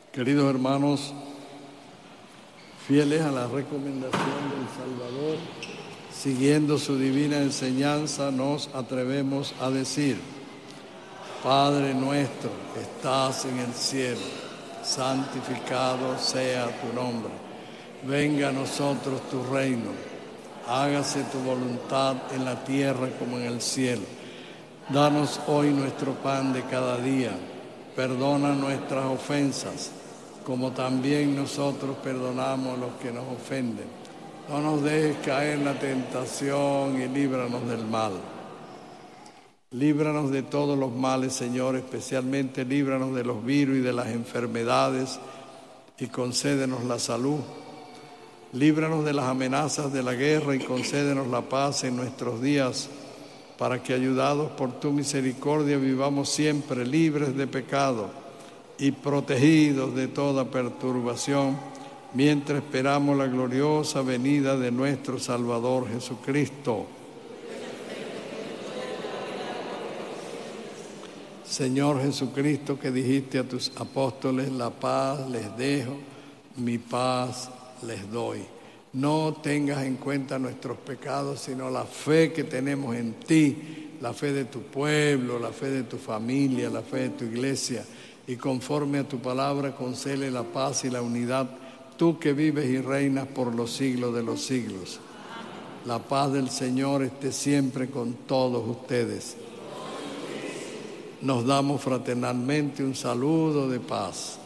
Queridos hermanos, fieles a la recomendación del Salvador, siguiendo su divina enseñanza, nos atrevemos a decir: Padre nuestro que estás en el cielo, santificado sea tu nombre. Venga a nosotros tu reino. Hágase tu voluntad en la tierra como en el cielo. Danos hoy nuestro pan de cada día. Perdona nuestras ofensas, como también nosotros perdonamos a los que nos ofenden. No nos dejes caer en la tentación y líbranos del mal. Líbranos de todos los males, Señor, especialmente líbranos de los virus y de las enfermedades y concédenos la salud. Líbranos de las amenazas de la guerra y concédenos la paz en nuestros días, para que, ayudados por tu misericordia, vivamos siempre libres de pecado y protegidos de toda perturbación, mientras esperamos la gloriosa venida de nuestro Salvador Jesucristo. Señor Jesucristo, que dijiste a tus apóstoles: la paz les dejo, mi paz les doy. No tengas en cuenta nuestros pecados, sino la fe que tenemos en ti, la fe de tu pueblo, la fe de tu familia, la fe de tu iglesia. Y conforme a tu palabra, concede la paz y la unidad, tú que vives y reinas por los siglos de los siglos. La paz del Señor esté siempre con todos ustedes. Nos damos fraternalmente un saludo de paz.